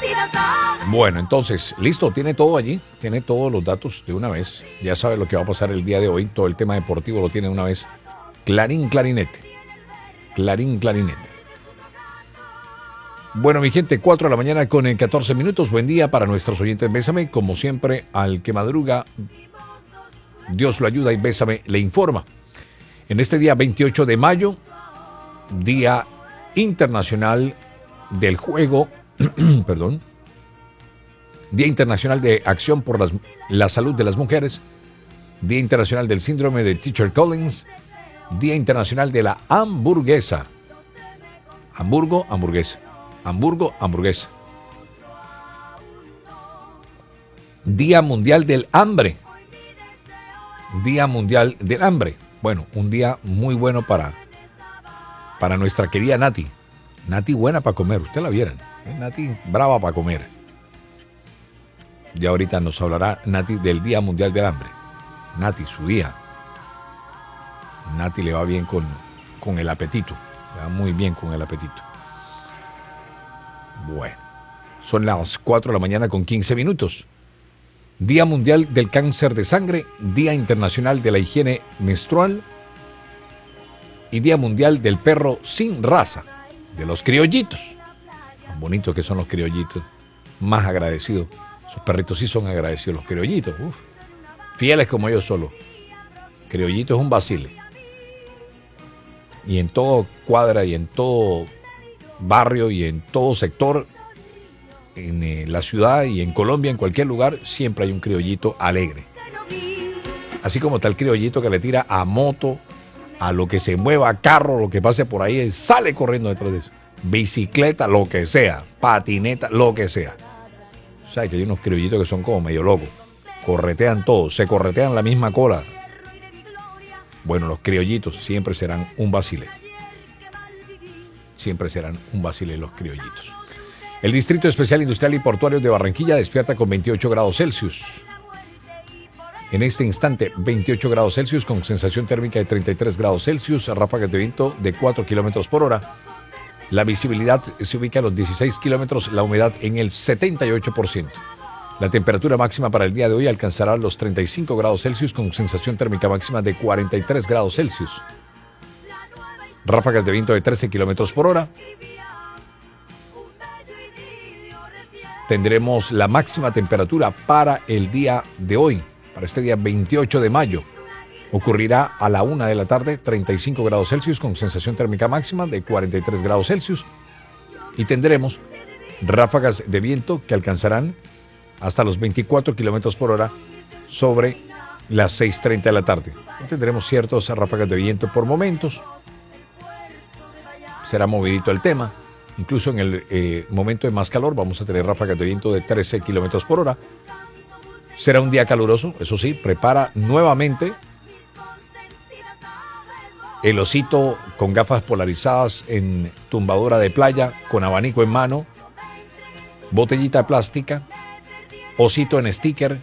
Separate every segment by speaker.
Speaker 1: Bueno, entonces, listo, tiene todo allí, tiene todos los datos de una vez. Ya sabe lo que va a pasar el día de hoy, todo el tema deportivo lo tiene de una vez. Clarín, clarinete. Clarín, clarinete. Bueno, mi gente, 4 de la mañana con 14 minutos. Buen día para nuestros oyentes. Bésame, como siempre, al que madruga, Dios lo ayuda y Bésame le informa. En este día 28 de mayo, Día Internacional del Juego, perdón, Día Internacional de Acción por la Salud de las Mujeres, Día Internacional del Síndrome de Teacher Collins, Día Internacional de la Hamburguesa. Hamburgo, hamburguesa. Hamburgo, hamburguesa. Día Mundial del Hambre. Día Mundial del Hambre. Bueno, un día muy bueno para nuestra querida Nati. Nati buena para comer, usted la vieran. Nati brava para comer. Ya ahorita nos hablará Nati del Día Mundial del Hambre. Nati, su día. Nati le va bien con el apetito. Le va muy bien con el apetito. Bueno, son las 4 de la mañana con 15 minutos. Día Mundial del Cáncer de Sangre, Día Internacional de la Higiene Menstrual y Día Mundial del Perro Sin Raza, de los criollitos. Tan bonitos que son los criollitos, más agradecidos. Esos perritos sí son agradecidos, los criollitos. Uf. Fieles como ellos solo. Criollito es un vacile. Y en todo cuadra y en todo barrio y en todo sector, en la ciudad y en Colombia, en cualquier lugar, siempre hay un criollito alegre. Así como está el criollito que le tira a moto, a lo que se mueva, a carro, lo que pase por ahí, sale corriendo detrás de eso. Bicicleta, lo que sea, patineta, lo que sea. O sea, que hay unos criollitos que son como medio locos. Corretean todo, se corretean la misma cola. Bueno, los criollitos siempre serán un vacile. Siempre serán un vacile los criollitos. El Distrito Especial Industrial y Portuario de Barranquilla despierta con 28 grados Celsius. En este instante, 28 grados Celsius con sensación térmica de 33 grados Celsius, ráfagas de viento de 4 kilómetros por hora. La visibilidad se ubica a los 16 kilómetros, la humedad en el 78%. La temperatura máxima para el día de hoy alcanzará los 35 grados Celsius con sensación térmica máxima de 43 grados Celsius. Ráfagas de viento de 13 kilómetros por hora. Tendremos la máxima temperatura para el día de hoy, para este día 28 de mayo. Ocurrirá a la 1 de la tarde, 35 grados Celsius con sensación térmica máxima de 43 grados Celsius. Y tendremos ráfagas de viento que alcanzarán hasta los 24 kilómetros por hora sobre las 6:30 de la tarde. Tendremos ciertas ráfagas de viento por momentos. Será movidito el tema. Incluso en el momento de más calor vamos a tener ráfagas de viento de 13 kilómetros por hora. Será un día caluroso, eso sí, prepara nuevamente el osito con gafas polarizadas en tumbadora de playa, con abanico en mano, botellita plástica, osito en sticker,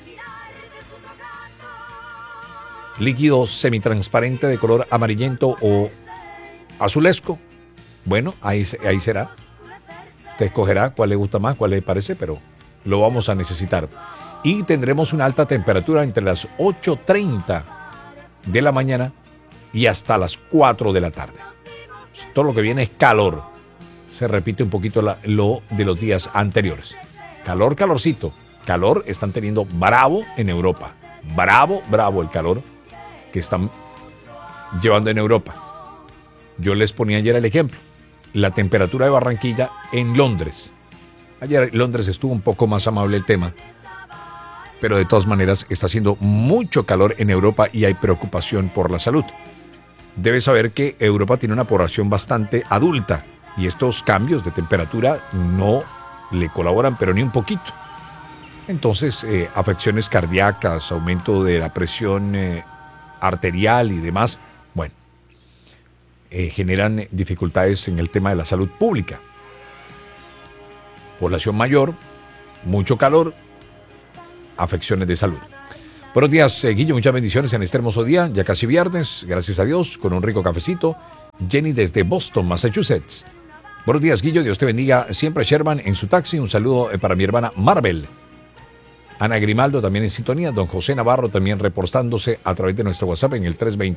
Speaker 1: líquido semitransparente de color amarillento o azulesco. Bueno, ahí será. Te escogerá cuál le gusta más, cuál le parece, pero lo vamos a necesitar. Y tendremos una alta temperatura entre las 8:30 de la mañana y hasta las 4 de la tarde. Todo lo que viene es calor. Se repite un poquito lo de los días anteriores. Calor, calorcito. Calor están teniendo bravo en Europa. Bravo, bravo el calor que están llevando en Europa. Yo les ponía ayer el ejemplo. La temperatura de Barranquilla en Londres. Ayer en Londres estuvo un poco más amable el tema, pero de todas maneras está haciendo mucho calor en Europa y hay preocupación por la salud. Debes saber que Europa tiene una población bastante adulta y estos cambios de temperatura no le colaboran, pero ni un poquito. Entonces, afecciones cardíacas, aumento de la presión arterial y demás, bueno, generan dificultades en el tema de la salud pública. Población mayor, mucho calor, afecciones de salud. Buenos días, Guillo, muchas bendiciones en este hermoso día, ya casi viernes, gracias a Dios, con un rico cafecito. Jenny desde Boston, Massachusetts. Buenos días, Guillo. Dios te bendiga siempre, Sherman, en su taxi. Un saludo para mi hermana Marvel. Ana Grimaldo también en sintonía. Don José Navarro también reportándose a través de nuestro WhatsApp en el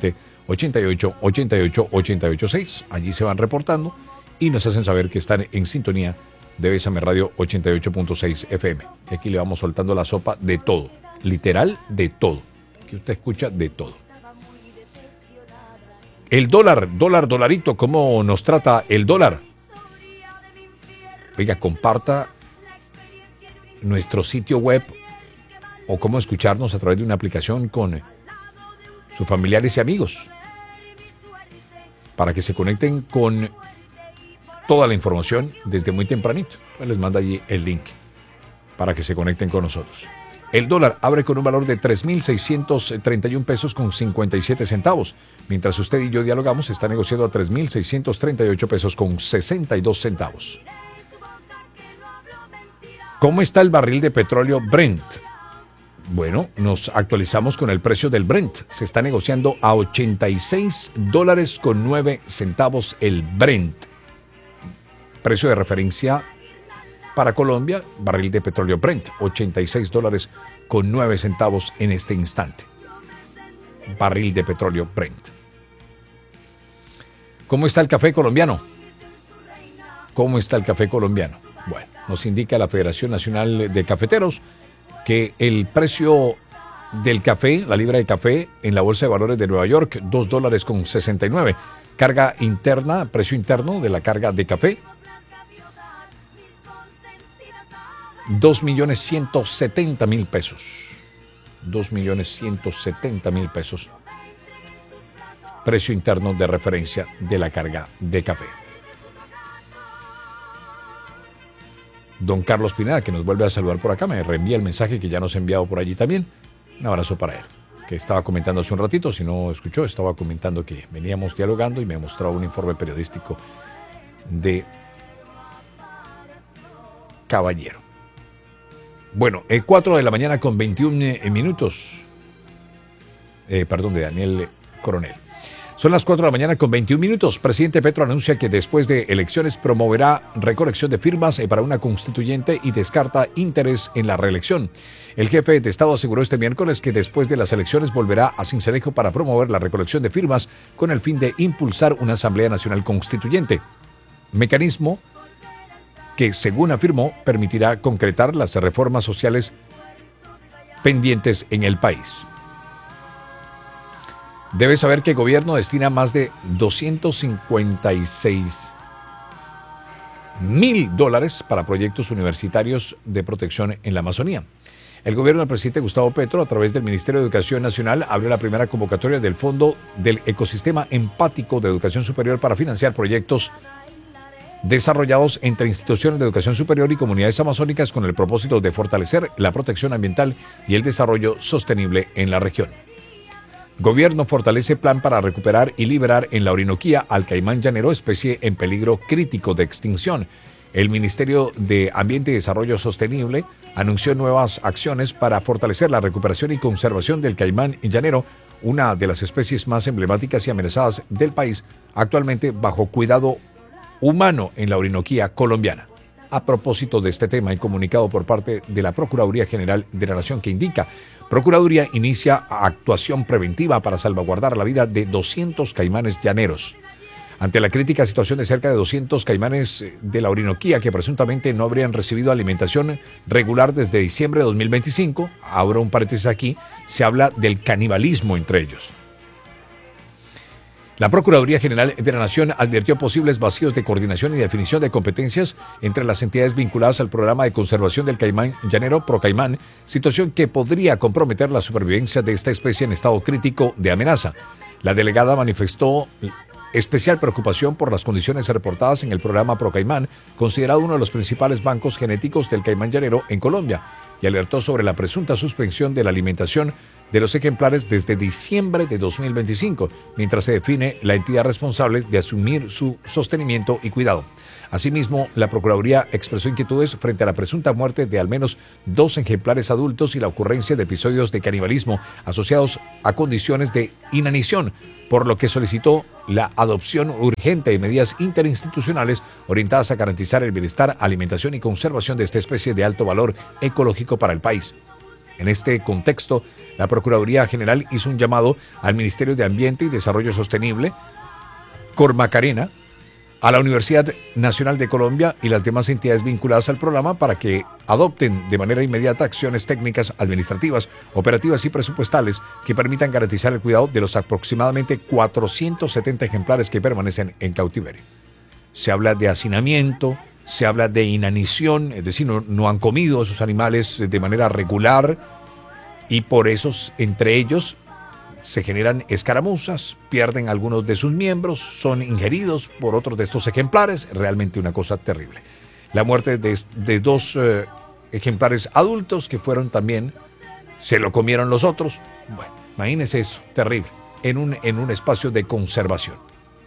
Speaker 1: 320-88-88-886. Allí se van reportando y nos hacen saber que están en sintonía de Bésame Radio 88.6 FM. Y aquí le vamos soltando la sopa de todo. Literal, de todo. Que usted escucha de todo. El dolarito, ¿cómo nos trata el dólar? Oiga, comparta nuestro sitio web o cómo escucharnos a través de una aplicación con sus familiares y amigos para que se conecten con toda la información desde muy tempranito. Pues les manda allí el link para que se conecten con nosotros. El dólar abre con un valor de 3.631 pesos con 57 centavos. Mientras usted y yo dialogamos, está negociando a 3.638 pesos con 62 centavos. ¿Cómo está el barril de petróleo Brent? Bueno, nos actualizamos con el precio del Brent. Se está negociando a $86 con 9 centavos el Brent. Precio de referencia para Colombia, barril de petróleo Brent, $86 con 9 centavos en este instante. Barril de petróleo Brent. ¿Cómo está el café colombiano? ¿Cómo está el café colombiano? Bueno, nos indica la Federación Nacional de Cafeteros que el precio del café, la libra de café en la Bolsa de Valores de Nueva York, $2 con 69. Carga interna, precio interno de la carga de café, 2.170.000 pesos. 2.170.000 pesos. Precio interno de referencia de la carga de café. Don Carlos Pineda, que nos vuelve a saludar por acá, me reenvía el mensaje que ya nos ha enviado por allí también. Un abrazo para él, que estaba comentando hace un ratito, si no escuchó, estaba comentando que veníamos dialogando y me mostraba un informe periodístico de Caballero. Bueno, 4 de la mañana con 21 minutos. De Daniel Coronel. Son las 4 de la mañana con 21 minutos. Presidente Petro anuncia que después de elecciones promoverá recolección de firmas para una constituyente y descarta interés en la reelección. El jefe de Estado aseguró este miércoles que después de las elecciones volverá a Sincelejo para promover la recolección de firmas con el fin de impulsar una Asamblea Nacional Constituyente. Mecanismo que, según afirmó, permitirá concretar las reformas sociales pendientes en el país. Debe saber que el gobierno destina más de $256.000 para proyectos universitarios de protección en la Amazonía. El gobierno del presidente Gustavo Petro, a través del Ministerio de Educación Nacional, abrió la primera convocatoria del Fondo del Ecosistema Empático de Educación Superior para financiar proyectos desarrollados entre instituciones de educación superior y comunidades amazónicas con el propósito de fortalecer la protección ambiental y el desarrollo sostenible en la región. Gobierno fortalece plan para recuperar y liberar en la Orinoquía al caimán llanero, especie en peligro crítico de extinción. El Ministerio de Ambiente y Desarrollo Sostenible anunció nuevas acciones para fortalecer la recuperación y conservación del caimán llanero, una de las especies más emblemáticas y amenazadas del país, actualmente bajo cuidado humano en la Orinoquía colombiana. A propósito de este tema, hay comunicado por parte de la Procuraduría General de la Nación que indica: Procuraduría inicia actuación preventiva para salvaguardar la vida de 200 caimanes llaneros. Ante la crítica situación de cerca de 200 caimanes de la Orinoquía que presuntamente no habrían recibido alimentación regular desde diciembre de 2025, abro un paréntesis aquí, se habla del canibalismo entre ellos. La Procuraduría General de la Nación advirtió posibles vacíos de coordinación y definición de competencias entre las entidades vinculadas al programa de conservación del caimán llanero Procaimán, situación que podría comprometer la supervivencia de esta especie en estado crítico de amenaza. La delegada manifestó especial preocupación por las condiciones reportadas en el programa Procaimán, considerado uno de los principales bancos genéticos del caimán llanero en Colombia, y alertó sobre la presunta suspensión de la alimentación de los ejemplares desde diciembre de 2025, mientras se define la entidad responsable de asumir su sostenimiento y cuidado. Asimismo, la Procuraduría expresó inquietudes frente a la presunta muerte de al menos 2 ejemplares adultos y la ocurrencia de episodios de canibalismo asociados a condiciones de inanición, por lo que solicitó la adopción urgente de medidas interinstitucionales orientadas a garantizar el bienestar, alimentación y conservación de esta especie de alto valor ecológico para el país. En este contexto, la Procuraduría General hizo un llamado al Ministerio de Ambiente y Desarrollo Sostenible, Cormacarena, a la Universidad Nacional de Colombia y las demás entidades vinculadas al programa para que adopten de manera inmediata acciones técnicas, administrativas, operativas y presupuestales que permitan garantizar el cuidado de los aproximadamente 470 ejemplares que permanecen en cautiverio. Se habla de hacinamiento, se habla de inanición, es decir, no han comido esos animales de manera regular y por eso entre ellos se generan escaramuzas, pierden algunos de sus miembros, son ingeridos por otros de estos ejemplares, realmente una cosa terrible. La muerte de 2 ejemplares adultos que fueron también, se lo comieron los otros. Bueno, imagínense eso, terrible, en un espacio de conservación.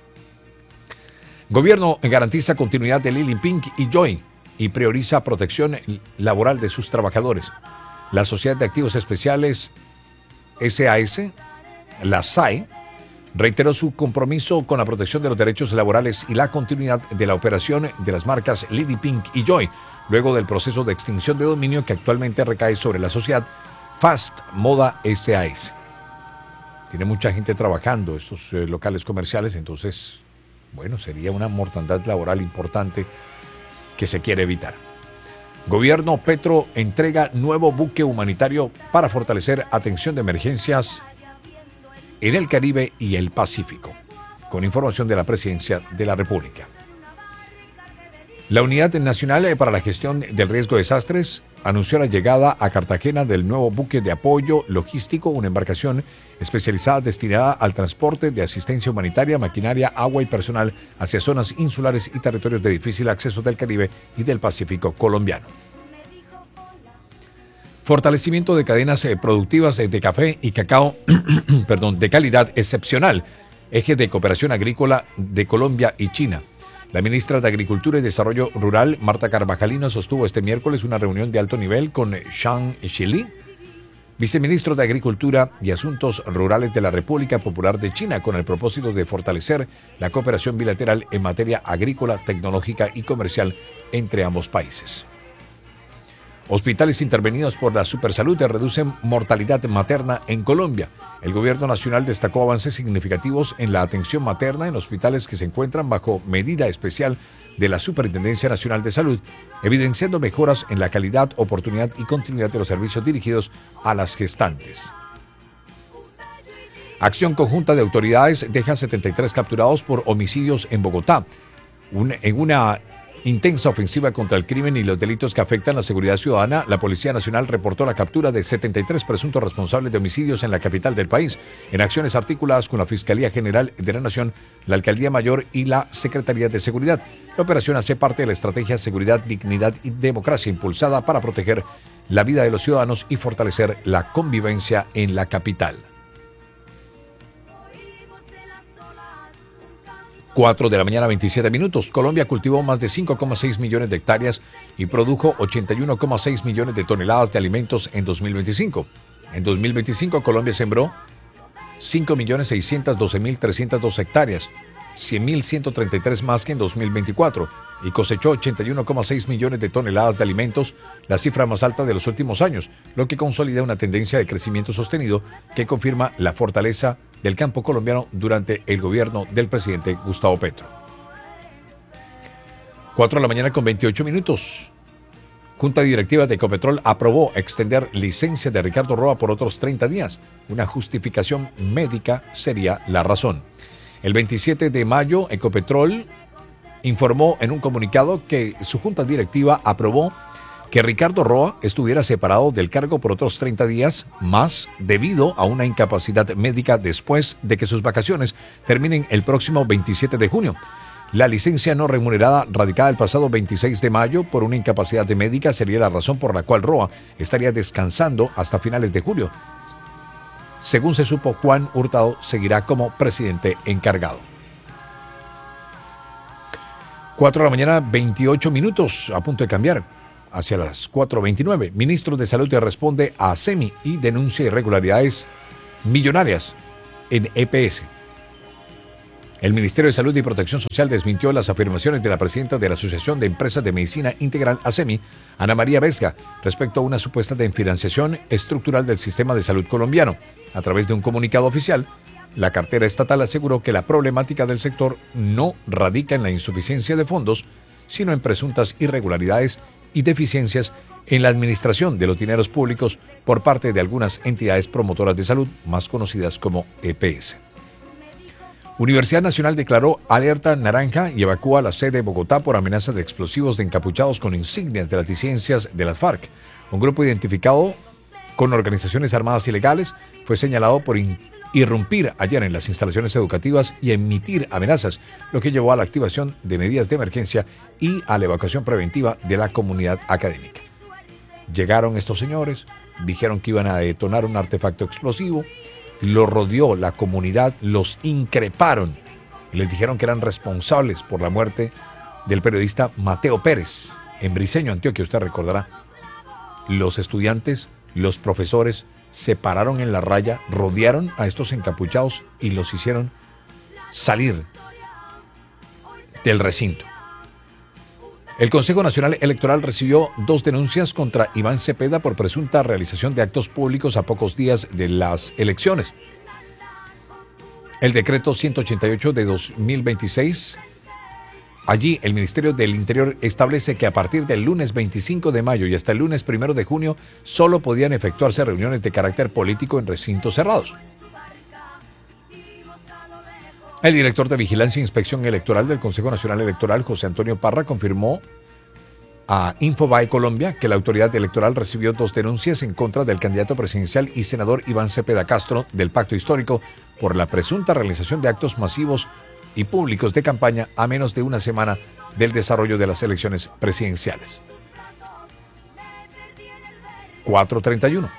Speaker 1: Gobierno garantiza continuidad de Lili Pink y Joy y prioriza protección laboral de sus trabajadores. La Sociedad de Activos Especiales SAS, la SAE, reiteró su compromiso con la protección de los derechos laborales y la continuidad de la operación de las marcas Lili Pink y Joy, luego del proceso de extinción de dominio que actualmente recae sobre la sociedad Fast Moda SAS. Tiene mucha gente trabajando estos locales comerciales, entonces, bueno, sería una mortandad laboral importante que se quiere evitar. Gobierno Petro entrega nuevo buque humanitario para fortalecer atención de emergencias en el Caribe y el Pacífico, con información de la Presidencia de la República. La Unidad Nacional para la Gestión del Riesgo de Desastres anunció la llegada a Cartagena del nuevo buque de apoyo logístico, una embarcación especializada destinada al transporte de asistencia humanitaria, maquinaria, agua y personal hacia zonas insulares y territorios de difícil acceso del Caribe y del Pacífico colombiano. Fortalecimiento de cadenas productivas de café y cacao de calidad excepcional, eje de cooperación agrícola de Colombia y China. La ministra de Agricultura y Desarrollo Rural, Marta Carvajalino, sostuvo este miércoles una reunión de alto nivel con Zhang Xili, viceministro de Agricultura y Asuntos Rurales de la República Popular de China, con el propósito de fortalecer la cooperación bilateral en materia agrícola, tecnológica y comercial entre ambos países. Hospitales intervenidos por la Supersalud reducen mortalidad materna en Colombia. El gobierno nacional destacó avances significativos en la atención materna en hospitales que se encuentran bajo medida especial de la Superintendencia Nacional de Salud, evidenciando mejoras en la calidad, oportunidad y continuidad de los servicios dirigidos a las gestantes. Acción conjunta de autoridades deja 73 capturados por homicidios en Bogotá. En una intensa ofensiva contra el crimen y los delitos que afectan la seguridad ciudadana, la Policía Nacional reportó la captura de 73 presuntos responsables de homicidios en la capital del país, en acciones articuladas con la Fiscalía General de la Nación, la Alcaldía Mayor y la Secretaría de Seguridad. La operación hace parte de la estrategia Seguridad, Dignidad y Democracia impulsada para proteger la vida de los ciudadanos y fortalecer la convivencia en la capital. 4 de la mañana, 27 minutos. Colombia cultivó más de 5,6 millones de hectáreas y produjo 81,6 millones de toneladas de alimentos en 2025. En 2025, Colombia sembró 5.612.302 hectáreas, 100.133 más que en 2024, y cosechó 81,6 millones de toneladas de alimentos, la cifra más alta de los últimos años, lo que consolida una tendencia de crecimiento sostenido que confirma la fortaleza del campo colombiano durante el gobierno del presidente Gustavo Petro. 4 de la mañana con 28 minutos. Junta Directiva de Ecopetrol aprobó extender licencia de Ricardo Roa por otros 30 días. Una justificación médica sería la razón. El 27 de mayo, Ecopetrol informó en un comunicado que su Junta Directiva aprobó que Ricardo Roa estuviera separado del cargo por otros 30 días más debido a una incapacidad médica después de que sus vacaciones terminen el próximo 27 de junio. La licencia no remunerada radicada el pasado 26 de mayo por una incapacidad médica sería la razón por la cual Roa estaría descansando hasta finales de julio. Según se supo, Juan Hurtado seguirá como presidente encargado. 4 de la mañana, 28 minutos, a punto de cambiar, hacia las 4:29. Ministro de Salud responde a SEMI y denuncia irregularidades millonarias en EPS. El Ministerio de Salud y Protección Social desmintió las afirmaciones de la presidenta de la Asociación de Empresas de Medicina Integral, ASEMI, Ana María Vesga, respecto a una supuesta desfinanciación estructural del sistema de salud colombiano. A través de un comunicado oficial, la cartera estatal aseguró que la problemática del sector no radica en la insuficiencia de fondos, sino en presuntas irregularidades y deficiencias en la administración de los dineros públicos por parte de algunas entidades promotoras de salud, más conocidas como EPS. Universidad Nacional declaró alerta naranja y evacúa la sede de Bogotá por amenazas de explosivos de encapuchados con insignias de las disidencias de las FARC. Un grupo identificado con organizaciones armadas ilegales fue señalado por irrumpir ayer en las instalaciones educativas y emitir amenazas, lo que llevó a la activación de medidas de emergencia y a la evacuación preventiva de la comunidad académica. Llegaron estos señores, dijeron que iban a detonar un artefacto explosivo, lo rodeó la comunidad, los increparon y les dijeron que eran responsables por la muerte del periodista Mateo Pérez, en Briceño, Antioquia, usted recordará. Los estudiantes, los profesores, se pararon en la raya, rodearon a estos encapuchados y los hicieron salir del recinto. El Consejo Nacional Electoral recibió 2 denuncias contra Iván Cepeda por presunta realización de actos públicos a pocos días de las elecciones. El decreto 188 de 2026, allí el Ministerio del Interior establece que a partir del lunes 25 de mayo y hasta el lunes 1 de junio solo podían efectuarse reuniones de carácter político en recintos cerrados. El director de Vigilancia e Inspección Electoral del Consejo Nacional Electoral, José Antonio Parra, confirmó a Infobae Colombia que la autoridad electoral recibió 2 denuncias en contra del candidato presidencial y senador Iván Cepeda Castro del Pacto Histórico por la presunta realización de actos masivos y públicos de campaña a menos de una semana del desarrollo de las elecciones presidenciales. 4:31.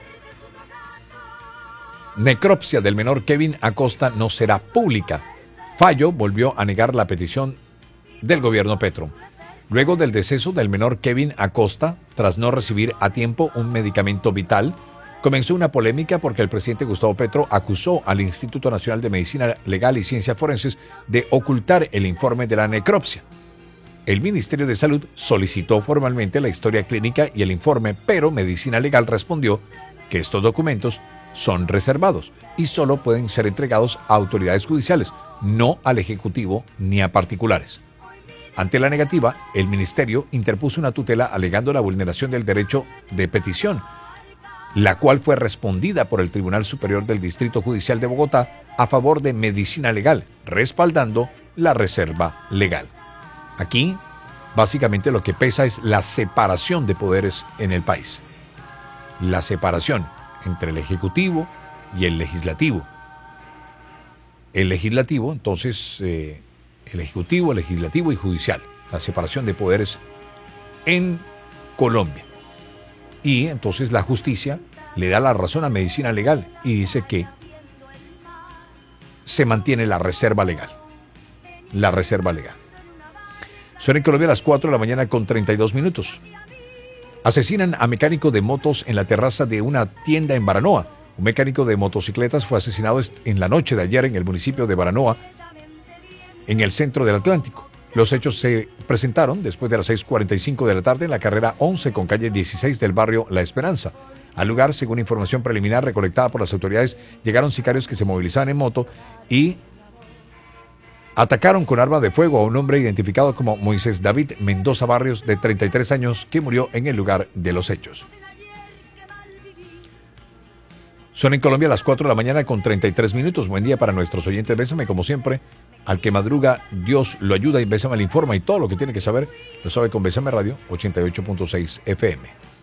Speaker 1: Necropsia del menor Kevin Acosta no será pública. Fallo volvió a negar la petición del gobierno Petro. Luego del deceso del menor Kevin Acosta, tras no recibir a tiempo un medicamento vital, comenzó una polémica porque el presidente Gustavo Petro acusó al Instituto Nacional de Medicina Legal y Ciencias Forenses de ocultar el informe de la necropsia. El Ministerio de Salud solicitó formalmente la historia clínica y el informe, pero Medicina Legal respondió que estos documentos son reservados y solo pueden ser entregados a autoridades judiciales, no al Ejecutivo ni a particulares. Ante la negativa, el Ministerio interpuso una tutela alegando la vulneración del derecho de petición, la cual fue respondida por el Tribunal Superior del Distrito Judicial de Bogotá a favor de Medicina Legal, respaldando la reserva legal. Aquí, básicamente lo que pesa es la separación de poderes en el país. La separación entre el Ejecutivo y el Legislativo. El Legislativo, entonces, el Ejecutivo, Legislativo y Judicial. La separación de poderes en Colombia. Y entonces la justicia le da la razón a Medicina Legal y dice que se mantiene la reserva legal. La reserva legal. Son en Colombia a las 4 de la mañana con 32 minutos. Asesinan a mecánico de motos en la terraza de una tienda en Baranoa. Un mecánico de motocicletas fue asesinado en la noche de ayer en el municipio de Baranoa, en el centro del Atlántico. Los hechos se presentaron después de las 6:45 de la tarde en la carrera 11 con calle 16 del barrio La Esperanza. Al lugar, según información preliminar recolectada por las autoridades, llegaron sicarios que se movilizaban en moto y atacaron con arma de fuego a un hombre identificado como Moisés David Mendoza Barrios, de 33 años, que murió en el lugar de los hechos. Son en Colombia a las 4 de la mañana con 33 minutos. Buen día para nuestros oyentes. Bésame, como siempre. Al que madruga, Dios lo ayuda y Bésame le informa. Y todo lo que tiene que saber lo sabe con Bésame Radio 88.6 FM.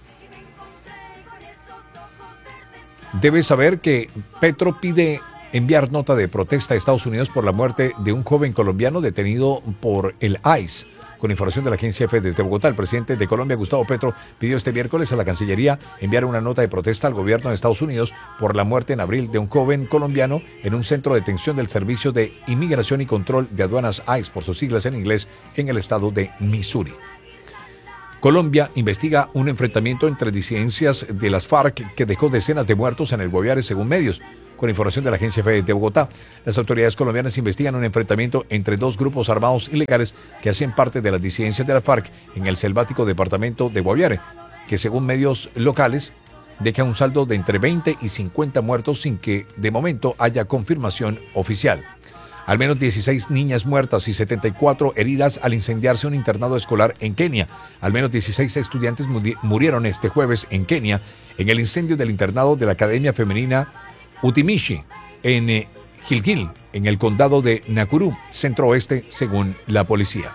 Speaker 1: Debes saber que Petro pide enviar nota de protesta a Estados Unidos por la muerte de un joven colombiano detenido por el ICE Con información de la agencia EFE desde Bogotá, el presidente de Colombia, Gustavo Petro, pidió este miércoles a la Cancillería enviar una nota de protesta al gobierno de Estados Unidos por la muerte en abril de un joven colombiano en un centro de detención del Servicio de Inmigración y Control de Aduanas ICE, por sus siglas en inglés, en el estado de Missouri. Colombia investiga un enfrentamiento entre disidencias de las FARC que dejó decenas de muertos en el Guaviare, según medios. Con información de la agencia EFE de Bogotá, las autoridades colombianas investigan un enfrentamiento entre dos grupos armados ilegales que hacen parte de las disidencias de la FARC en el selvático departamento de Guaviare, que según medios locales deja un saldo de entre 20 y 50 muertos sin que de momento haya confirmación oficial. Al menos 16 niñas muertas y 74 heridas al incendiarse un internado escolar en Kenia. Al menos 16 estudiantes murieron este jueves en Kenia en el incendio del internado de la Academia Femenina Utimishi, en Gilgil, en el condado de Nakuru, centro oeste, según la policía.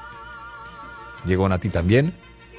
Speaker 1: Llegó Nati también,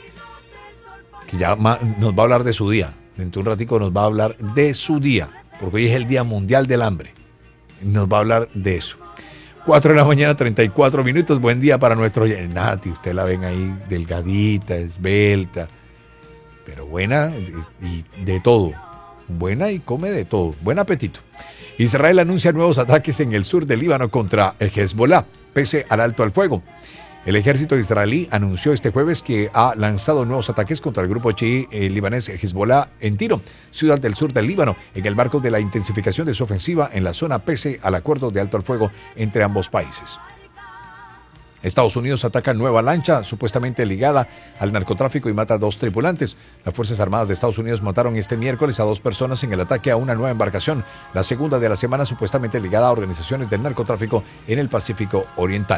Speaker 1: que ya nos va a hablar de su día. Dentro de un ratico nos va a hablar de su día, porque hoy es el Día Mundial del Hambre. Nos va a hablar de eso. 4 de la mañana, 34 minutos. Buen día para nuestro Nati. Usted la ven ahí delgadita, esbelta, pero buena y de todo. Buena y come de todo. Buen apetito. Israel anuncia nuevos ataques en el sur del Líbano contra el Hezbollah, pese al alto al fuego. El ejército israelí anunció este jueves que ha lanzado nuevos ataques contra el grupo chií libanés Hezbollah en Tiro, ciudad del sur del Líbano, en el marco de la intensificación de su ofensiva en la zona pese al acuerdo de alto al fuego entre ambos países. Estados Unidos ataca nueva lancha supuestamente ligada al narcotráfico y mata a 2 tripulantes. Las Fuerzas Armadas de Estados Unidos mataron este miércoles a 2 personas en el ataque a una nueva embarcación, la segunda de la semana supuestamente ligada a organizaciones del narcotráfico en el Pacífico Oriental.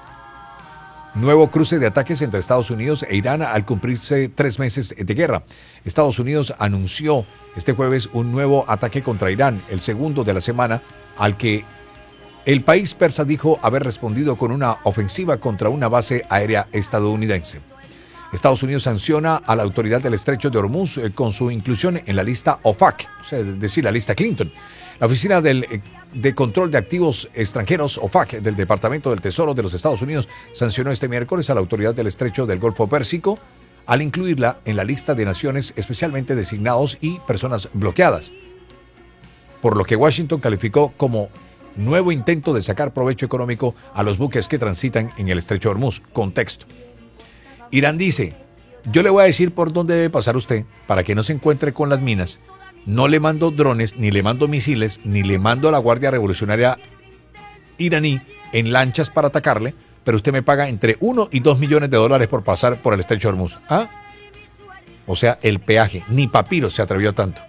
Speaker 1: Nuevo cruce de ataques entre Estados Unidos e Irán al cumplirse 3 meses de guerra. Estados Unidos anunció este jueves un nuevo ataque contra Irán, el segundo de la semana, al que el país persa dijo haber respondido con una ofensiva contra una base aérea estadounidense. Estados Unidos sanciona a la autoridad del Estrecho de Hormuz con su inclusión en la lista OFAC, o sea, es decir, la lista Clinton. La Oficina de Control de Activos Extranjeros, OFAC, del Departamento del Tesoro de los Estados Unidos, sancionó este miércoles a la autoridad del Estrecho del Golfo Pérsico al incluirla en la lista de naciones especialmente designados y personas bloqueadas, por lo que Washington calificó como nuevo intento de sacar provecho económico a los buques que transitan en el Estrecho de Hormuz. Contexto. Irán dice, yo le voy a decir por dónde debe pasar usted para que no se encuentre con las minas. No le mando drones, ni le mando misiles, ni le mando a la Guardia Revolucionaria iraní en lanchas para atacarle, pero usted me paga entre 1 y 2 millones de dólares por pasar por el Estrecho de Hormuz. ¿Ah? O sea, el peaje. Ni Papiro se atrevió a tanto.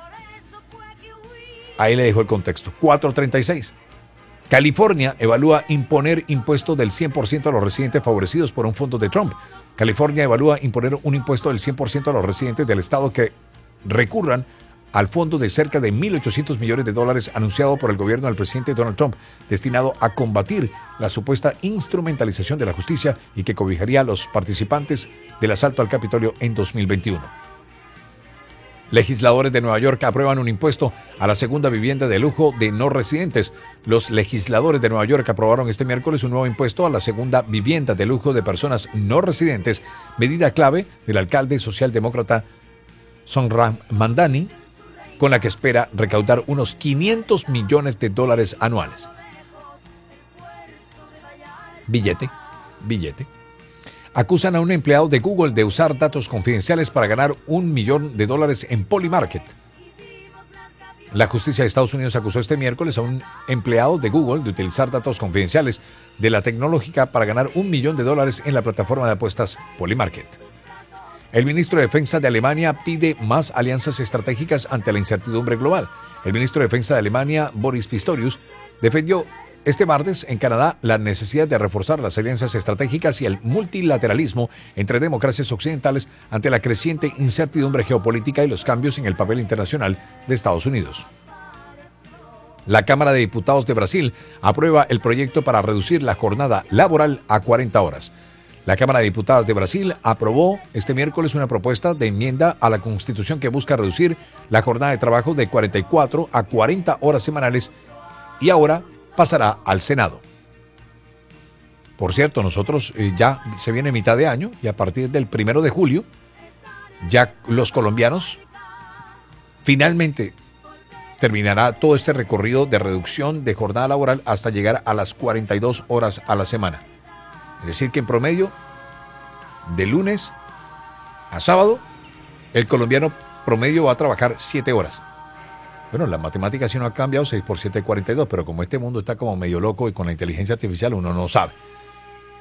Speaker 1: Ahí le dejo el contexto. 436. California evalúa imponer impuesto del 100% a los residentes favorecidos por un fondo de Trump. California evalúa imponer un impuesto del 100% a los residentes del estado que recurran al fondo de cerca de $1.800 millones anunciado por el gobierno del presidente Donald Trump, destinado a combatir la supuesta instrumentalización de la justicia y que cobijaría a los participantes del asalto al Capitolio en 2021. Legisladores de Nueva York aprueban un impuesto a la segunda vivienda de lujo de no residentes. Los legisladores de Nueva York aprobaron este miércoles un nuevo impuesto a la segunda vivienda de lujo de personas no residentes, medida clave del alcalde socialdemócrata Zohran Mamdani, con la que espera recaudar unos $500 millones anuales. Billete. Acusan a un empleado de Google de usar datos confidenciales para ganar $1 millón en Polymarket. La justicia de Estados Unidos acusó este miércoles a un empleado de Google de utilizar datos confidenciales de la tecnológica para ganar $1 millón en la plataforma de apuestas Polymarket. El ministro de Defensa de Alemania pide más alianzas estratégicas ante la incertidumbre global. El ministro de Defensa de Alemania, Boris Pistorius, defendió este martes en Canadá la necesidad de reforzar las alianzas estratégicas y el multilateralismo entre democracias occidentales ante la creciente incertidumbre geopolítica y los cambios en el papel internacional de Estados Unidos. La Cámara de Diputados de Brasil aprueba el proyecto para reducir la jornada laboral a 40 horas. La Cámara de Diputados de Brasil aprobó este miércoles una propuesta de enmienda a la Constitución que busca reducir la jornada de trabajo de 44 a 40 horas semanales y ahora pasará al Senado. Por cierto, nosotros ya se viene mitad de año y a partir del 1 de julio ya los colombianos finalmente terminará todo este recorrido de reducción de jornada laboral hasta llegar a las 42 horas a la semana. Es decir, que en promedio, de lunes a sábado, el colombiano promedio va a trabajar 7 horas. Bueno, la matemática sí no ha cambiado, 6 por 7 es 42, pero como este mundo está como medio loco y con la inteligencia artificial uno no sabe.